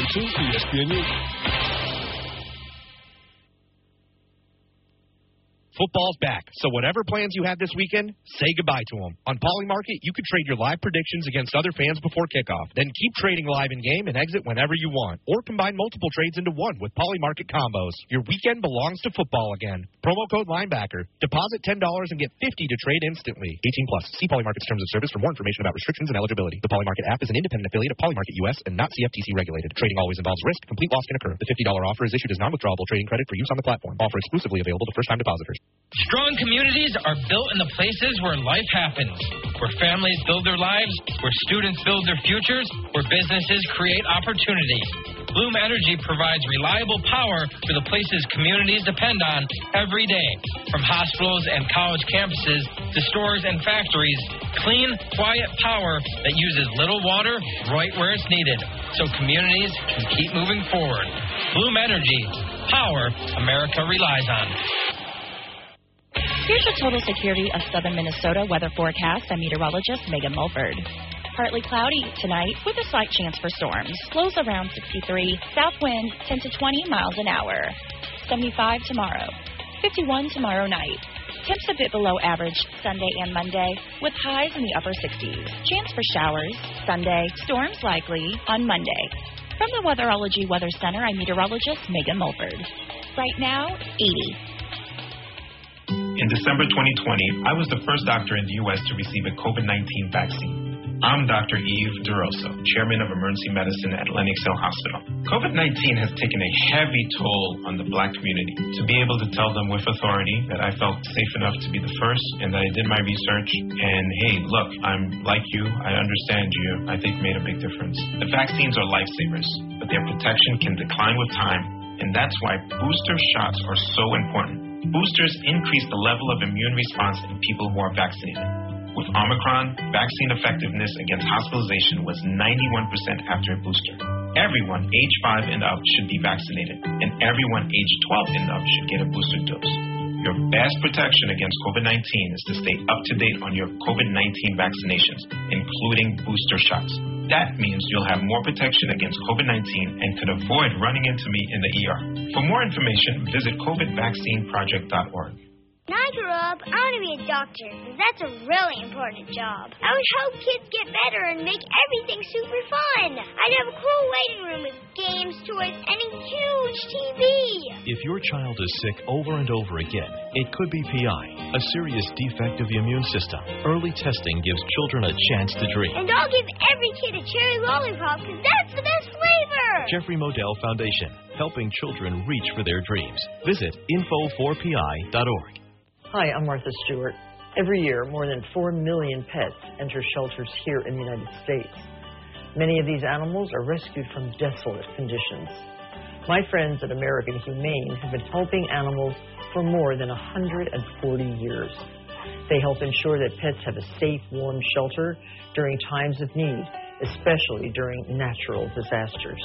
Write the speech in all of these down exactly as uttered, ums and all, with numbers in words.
to E S P N U. Football's back, so whatever plans you have this weekend, say goodbye to them. On Polymarket, you can trade your live predictions against other fans before kickoff. Then keep trading live in-game and exit whenever you want. Or combine multiple trades into one with Polymarket combos. Your weekend belongs to football again. Promo code Linebacker. Deposit ten dollars and get fifty dollars to trade instantly. eighteen plus. See Polymarket's terms of service for more information about restrictions and eligibility. The Polymarket app is an independent affiliate of Polymarket U S and not C F T C regulated. Trading always involves risk. Complete loss can occur. The fifty dollars offer is issued as non-withdrawable trading credit for use on the platform. Offer exclusively available to first-time depositors. Strong communities are built in the places where life happens, where families build their lives, where students build their futures, where businesses create opportunity. Bloom Energy provides reliable power for the places communities depend on every day. From hospitals and college campuses to stores and factories, clean, quiet power that uses little water right where it's needed, so communities can keep moving forward. Bloom Energy, power America relies on. Here's your total security of southern Minnesota weather forecast. I'm meteorologist Megan Mulford. Partly cloudy tonight with a slight chance for storms. Lows around sixty-three. South wind ten to twenty miles an hour. seventy-five tomorrow. fifty-one tomorrow night. Temps a bit below average Sunday and Monday with highs in the upper sixties. Chance for showers Sunday. Storms likely on Monday. From the Weatherology Weather Center, I'm meteorologist Megan Mulford. Right now, eighty. In December twenty twenty, I was the first doctor in the U S to receive a COVID nineteen vaccine. I'm Doctor Eve DeRosa, Chairman of Emergency Medicine at Lenox Hill Hospital. COVID nineteen has taken a heavy toll on the Black community. To be able to tell them with authority that I felt safe enough to be the first and that I did my research and, hey, look, I'm like you, I understand you, I think made a big difference. The vaccines are lifesavers, but their protection can decline with time, and that's why booster shots are so important. Boosters increase the level of immune response in people who are vaccinated. With Omicron, vaccine effectiveness against hospitalization was ninety-one percent after a booster. Everyone age five and up should be vaccinated, and everyone age twelve and up should get a booster dose. Your best protection against COVID nineteen is to stay up to date on your COVID nineteen vaccinations, including booster shots. That means you'll have more protection against COVID nineteen and could avoid running into me in the E R. For more information, visit covid vaccine project dot org. When I grow up, I want to be a doctor, because that's a really important job. I would help kids get better and make everything super fun. I'd have a cool waiting room with games, toys, and a huge T V. If your child is sick over and over again, it could be P I, a serious defect of the immune system. Early testing gives children a chance to dream. And I'll give every kid a cherry lollipop, because that's the best flavor. Jeffrey Modell Foundation, helping children reach for their dreams. Visit info four p i dot org. Hi, I'm Martha Stewart. Every year, more than four million pets enter shelters here in the United States. Many of these animals are rescued from desolate conditions. My friends at American Humane have been helping animals for more than one hundred forty years. They help ensure that pets have a safe, warm shelter during times of need, especially during natural disasters.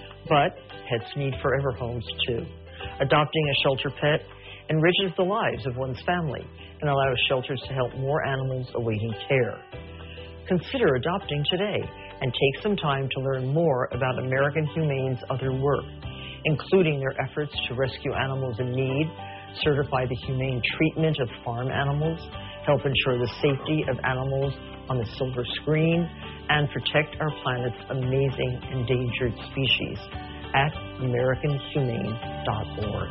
But pets need forever homes, too. Adopting a shelter pet enriches the lives of one's family and allows shelters to help more animals awaiting care. Consider adopting today and take some time to learn more about American Humane's other work, including their efforts to rescue animals in need, certify the humane treatment of farm animals, help ensure the safety of animals on the silver screen, and protect our planet's amazing endangered species at american humane dot org.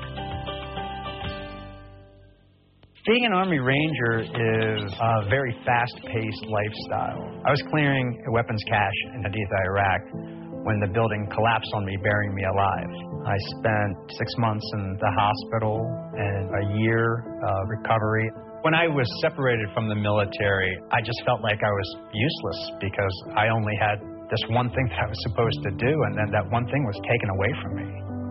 Being an Army Ranger is a very fast-paced lifestyle. I was clearing a weapons cache in Haditha, Iraq, when the building collapsed on me, burying me alive. I spent six months in the hospital and a year of recovery. When I was separated from the military, I just felt like I was useless because I only had this one thing that I was supposed to do, and then that one thing was taken away from me.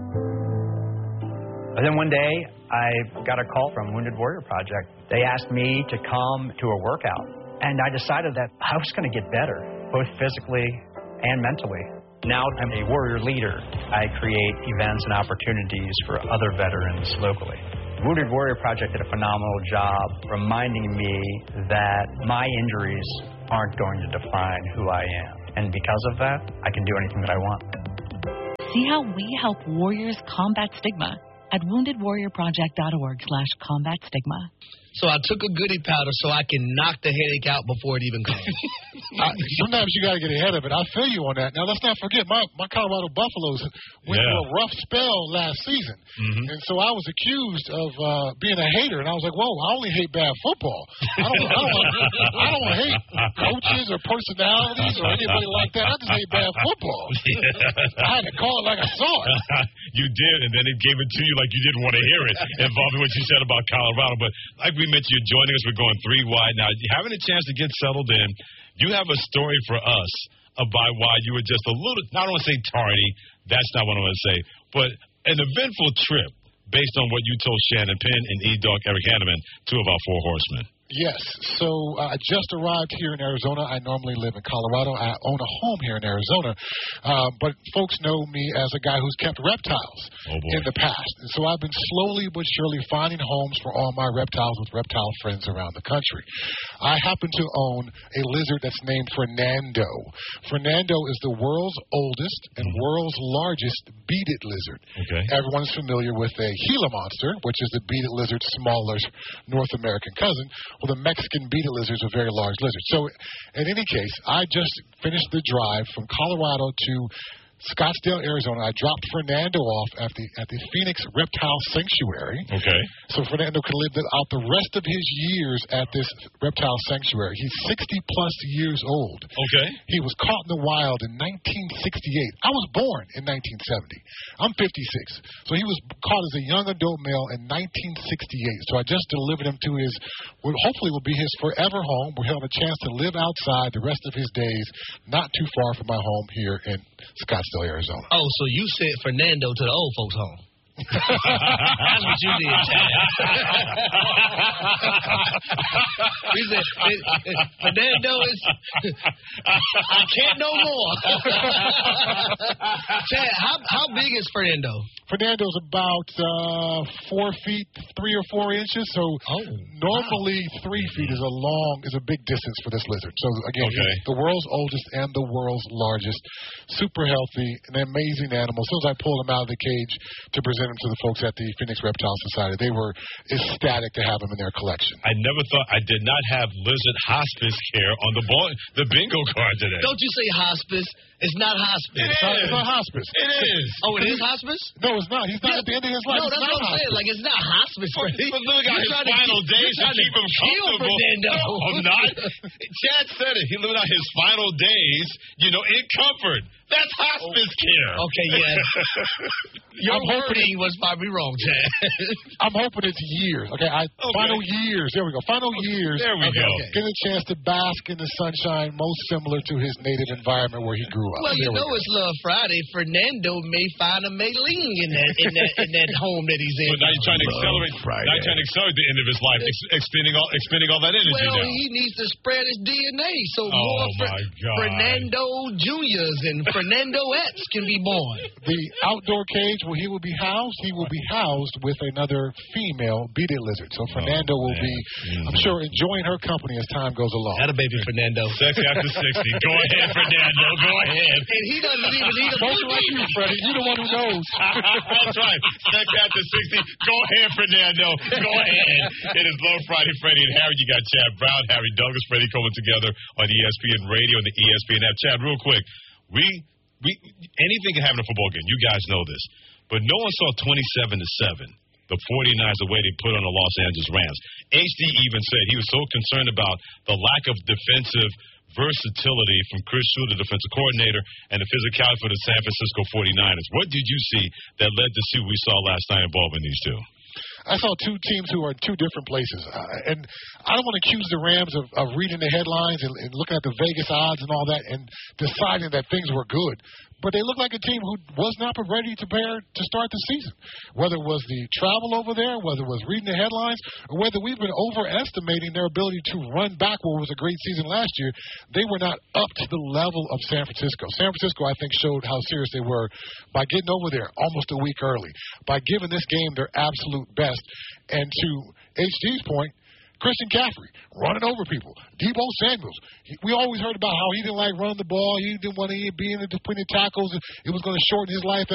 And then one day, I got a call from Wounded Warrior Project. They asked me to come to a workout, and I decided that I was going to get better, both physically and mentally. Now I'm a warrior leader. I create events and opportunities for other veterans locally. Wounded Warrior Project did a phenomenal job reminding me that my injuries aren't going to define who I am. And because of that, I can do anything that I want. See how we help warriors combat stigma at wounded warrior project dot org slash combat stigma. So I took a goody powder so I can knock the headache out before it even comes. I, sometimes you got to get ahead of it. I feel you on that. Now, let's not forget, my, my Colorado Buffaloes went yeah. through a rough spell last season. Mm-hmm. And so I was accused of uh, being a hater. And I was like, whoa, I only hate bad football. I don't, I don't, I don't hate coaches or personalities or anybody like that. I just hate bad football. Yeah. I had to call it like I saw it. You did, and then it gave it to you like you didn't want to hear it, involving what you said about Colorado. But like we mentioned, you're joining us. We're going three wide now. Having a chance to get settled in, you have a story for us about why you were just a little, not want to say tardy, that's not what I want to say, but an eventful trip based on what you told Shannon Penn and E-Dog Eric Hanneman, two of our four horsemen. Yes. So uh, I just arrived here in Arizona. I normally live in Colorado. I own a home here in Arizona. Uh, but folks know me as a guy who's kept reptiles oh in the past. And so I've been slowly but surely finding homes for all my reptiles with reptile friends around the country. I happen to own a lizard that's named Fernando. Fernando is the world's oldest and mm-hmm. world's largest beaded lizard. Okay. Everyone's familiar with a Gila monster, which is the beaded lizard's smaller North American cousin. Well, the Mexican beaded lizard is a very large lizard. So, in any case, I just finished the drive from Colorado to Scottsdale, Arizona. I dropped Fernando off at the at the Phoenix Reptile Sanctuary. Okay. So Fernando could live out the rest of his years at this reptile sanctuary. He's sixty plus years old. Okay. He was caught in the wild in nineteen sixty-eight. I was born in nineteen seventy. I'm fifty-six. So he was caught as a young adult male in nineteen sixty-eight. So I just delivered him to his, what hopefully will be his forever home, where he'll have a chance to live outside the rest of his days, not too far from my home here in Scottsdale, Arizona. Oh, so you sent Fernando to the old folks' home. That's what you did, Chad. He said, Fernando is, I can't no more. Chad, how, how big is Fernando? Fernando's about uh, four feet, three or four inches. So oh, normally wow. three feet is a long, is a big distance for this lizard. So again, okay. he's the world's oldest and the world's largest. Super healthy, an amazing animal. As soon as I pulled him out of the cage to present him to the folks at the Phoenix Reptile Society, they were ecstatic to have him in their collection. I never thought I did not have lizard hospice care on the ball, the bingo card today. Don't you say hospice? It's not hospice. It it's, is. not, it's not hospice. It is. Oh, it is hospice? No, it's not. He's not yeah. at the end of his life. No, that's what I'm saying. Like, it's not hospice. But, but look at his final to, days to keep him comfortable. No, I'm not. Chad said it. He lived out his final days, you know, in comfort. That's hospice care. Okay, yeah. Your wording was probably wrong, Chad. I'm hoping it's years. Okay, I okay. final years. There we go. Final years. There we okay, go. Okay. Getting a chance to bask in the sunshine, most similar to his native environment where he grew up. Well, you there know we it's Love Friday. Fernando may find a Maylene in that in that in that home that he's in. But now you're trying to accelerate. Now you're trying to accelerate the end of his life, ex- expending all expending all that energy. Well, now. he needs to spread his D N A so oh more my Fer- God. Fernando Juniors and Fernandoettes can be born. The outdoor cage where he will be housed, he will be housed with another female beaded lizard. So Fernando oh, will be, mm-hmm. I'm sure, enjoying her company as time goes along. That a baby Fernando. Sex after sixty. Go ahead, Fernando. Go ahead. And he doesn't even need a Don't like you, Freddie. You're the one who knows. That's right. Sex after sixty. Go ahead, Fernando. Go ahead. It is Low Friday, Freddie and Harry. You got Chad Brown, Harry Douglas, Freddie Coleman together on E S P N Radio and the E S P N app. Chad, real quick. We, we, anything can happen in a football game. You guys know this. But no one saw twenty-seven to seven. The forty-niners, the way they put on the Los Angeles Rams. H D even said he was so concerned about the lack of defensive versatility from Chris Shula, the defensive coordinator, and the physicality for the San Francisco forty-niners. What did you see that led to see what we saw last night involving these two? I saw two teams who are in two different places. Uh, and I don't want to accuse the Rams of, of reading the headlines and, and looking at the Vegas odds and all that and deciding that things were good. But they look like a team who was not ready to prepare to start the season. Whether it was the travel over there, whether it was reading the headlines, or whether we've been overestimating their ability to run back what was a great season last year, they were not up to the level of San Francisco. San Francisco, I think, showed how serious they were by getting over there almost a week early, by giving this game their absolute best. And to H D's point, Christian Caffrey running over people. Deebo Samuels. He, we always heard about how he didn't like running the ball. He didn't want to be in the between the tackles. It was going to shorten his life